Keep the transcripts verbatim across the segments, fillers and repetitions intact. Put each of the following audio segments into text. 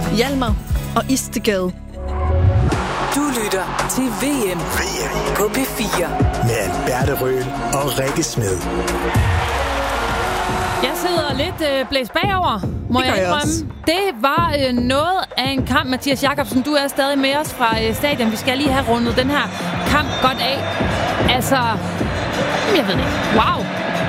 Hjalmar og Istegade. Du lytter til V M, V M. På P fire. Med Alberte Røhl og Rikke Smed. Jeg sidder lidt øh, blæst bagover, må jeg indrømme. Det var øh, noget af en kamp, Mathias Jakobsen. Du er stadig med os fra øh, stadion. Vi skal lige have rundet den her kamp godt af. Altså, jeg ved ikke. Wow.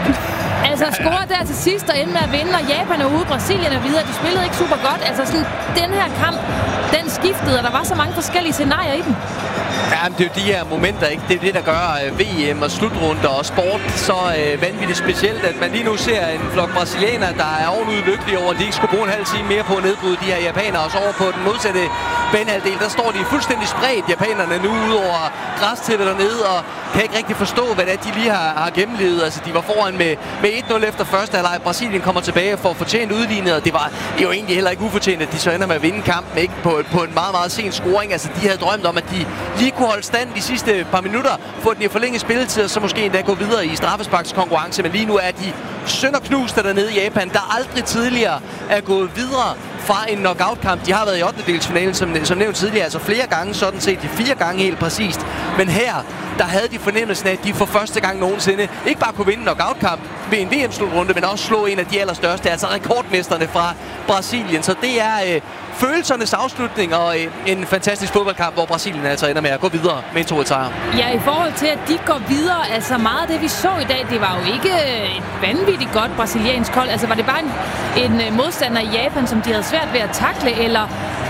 Altså, score der til sidst og ende med at vinde, og Japan er ude, Brasilien er videre. De spillede ikke super godt. Altså, sådan, den her kamp, den skiftede, og der var så mange forskellige scenarier i den. Ja, men det er jo de her momenter, ikke? Det er det, der gør øh, V M og slutrunder og sport så øh, vanvittigt specielt, at man lige nu ser en flok brasilianere, der er ovenud lykkelige over, at de ikke skulle bruge en halv time mere på at nedbryde de her japanere. Og så over på den modsatte banehalvdel, der står de fuldstændig spredt, japanerne, nu ud over græstæppet dernede, og kan ikke rigtig forstå, hvad det er, de lige har, har gennemlevet. Altså, de var foran med, med et nul efter første halvleg. Brasilien kommer tilbage for at fortjent udlignet, og det var det jo egentlig heller ikke ufortjent, at de så ender med at vinde kampen, ikke? På, på en meget, meget sen scoring. Altså, de havde drømt om, at de lige kunne holde stand de sidste par minutter, få den i forlænget spilletid, og så måske endda gå videre i straffesparkskonkurrence. Men lige nu er de sønderknuste dernede i Japan, der aldrig tidligere er gået videre fra en knockout-kamp. De har været i ottendedelsfinalen, som, som nævnt tidligere, altså flere gange, sådan set de fire gange helt præcist. Men her, der havde de fornemmelsen af, at de for første gang nogensinde ikke bare kunne vinde en knockout-kamp ved en V M-slutrunde, men også slå en af de allerstørste, altså rekordmesterne fra Brasilien. Så det er øh, følelsernes afslutning og øh, en fantastisk fodboldkamp, hvor Brasilien altså ender med at gå videre med en to et sejr. Ja, i forhold til, at de går videre, altså meget af det, vi så i dag, det var jo ikke et vanvittigt godt brasiliansk hold. Altså var det bare en, en modstander i Japan, som de havde svært ved at takle, eller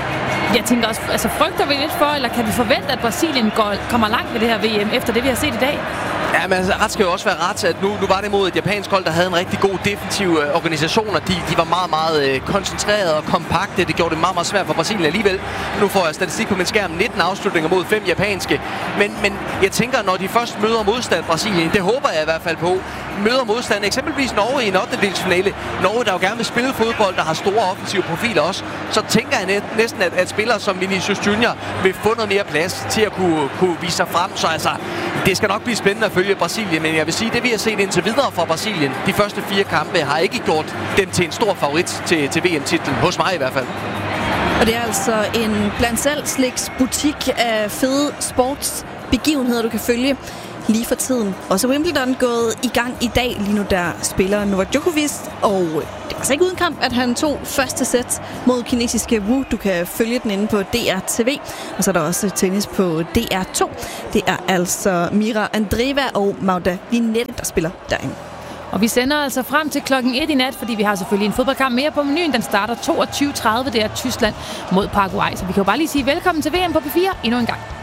jeg tænker også, altså frygter vi lidt for, eller kan vi forvente, at Brasilien går, kommer langt ved det her V M, efter det, vi har set i dag? Ja, men altså, ret skal jo også være ret, at nu, nu var det mod et japansk hold, der havde en rigtig god defensiv øh, organisation, og de, de var meget, meget øh, koncentrerede og kompakte. Det gjorde det meget, meget svært for Brasilien alligevel. Nu får jeg statistik på min skærm. nitten afslutninger mod fem japanske. Men, men jeg tænker, når de først møder modstand Brasilien, det håber jeg i hvert fald på, møder modstand eksempelvis Norge i en ottendedelsfinale. Norge, der jo gerne vil spille fodbold, der har store offensive profiler også. Så tænker jeg næsten, at, at spillere som Vinicius Junior vil få noget mere plads til at kunne, kunne vise sig frem. Så altså, det skal nok blive spændende at følge Brasilien, men jeg vil sige, det vi har set indtil videre fra Brasilien, de første fire kampe, har ikke gjort dem til en stor favorit til, til V M-titlen, hos mig i hvert fald. Og det er altså en blandt selv sliks butik af fede sportsbegivenheder, du kan følge lige for tiden. Og så Wimbledon gået i gang i dag. Lige nu der spiller Novak Djokovic, og det er altså ikke uden kamp, at han tog første sæt mod kinesiske Wu. Du kan følge den inde på D R T V. Og så er der også tennis på D R to. Det er altså Mira Andreeva og Magda Linette, der spiller derinde. Og vi sender altså frem til klokken et i nat, fordi vi har selvfølgelig en fodboldkamp mere på menuen. Den starter toogtyve tredive, det er Tyskland mod Paraguay. Så vi kan jo bare lige sige velkommen til V M på P fire endnu en gang.